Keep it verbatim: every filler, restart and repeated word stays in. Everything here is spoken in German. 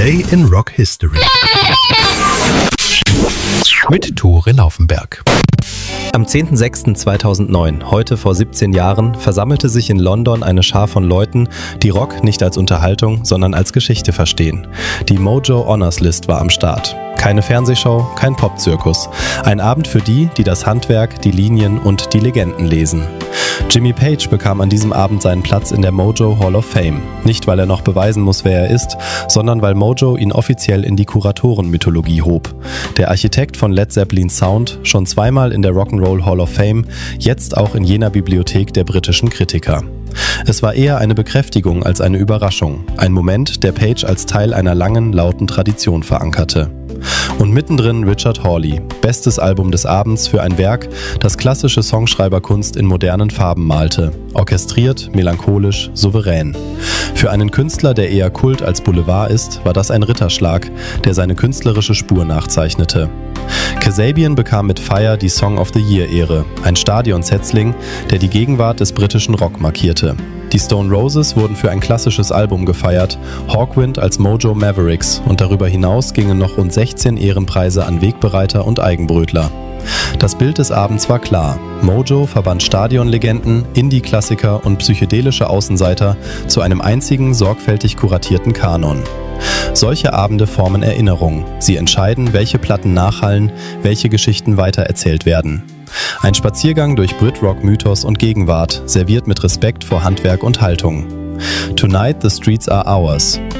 Today in Rock History mit Tore Laufenberg. Am zehnten sechsten zweitausendneun, heute vor siebzehn Jahren, versammelte sich in London eine Schar von Leuten, die Rock nicht als Unterhaltung, sondern als Geschichte verstehen. Die Mojo Honors List war am Start. Keine Fernsehshow, kein Popzirkus. Ein Abend für die, die das Handwerk, die Linien und die Legenden lesen. Jimmy Page bekam an diesem Abend seinen Platz in der Mojo Hall of Fame. Nicht, weil er noch beweisen muss, wer er ist, sondern weil Mojo ihn offiziell in die Kuratorenmythologie hob. Der Architekt von Led Zeppelins Sound, schon zweimal in der Rock'n'Roll Hall of Fame, jetzt auch in jener Bibliothek der britischen Kritiker. Es war eher eine Bekräftigung als eine Überraschung. Ein Moment, der Page als Teil einer langen, lauten Tradition verankerte. Und mittendrin Richard Hawley, bestes Album des Abends für ein Werk, das klassische Songschreiberkunst in modernen Farben malte. Orchestriert, melancholisch, souverän. Für einen Künstler, der eher Kult als Boulevard ist, war das ein Ritterschlag, der seine künstlerische Spur nachzeichnete. Kasabian bekam mit Fire die Song of the Year-Ehre, ein Stadionsetzling, der die Gegenwart des britischen Rock markierte. Die Stone Roses wurden für ein klassisches Album gefeiert, Hawkwind als Mojo Mavericks und darüber hinaus gingen noch rund sechzehn Ehrenpreise an Wegbereiter und Eigenbrötler. Das Bild des Abends war klar. Mojo verband Stadionlegenden, Indie-Klassiker und psychedelische Außenseiter zu einem einzigen, sorgfältig kuratierten Kanon. Solche Abende formen Erinnerung. Sie entscheiden, welche Platten nachhallen, welche Geschichten weitererzählt werden. Ein Spaziergang durch Brit-Rock-Mythos und Gegenwart, serviert mit Respekt vor Handwerk und Haltung. Tonight the streets are ours.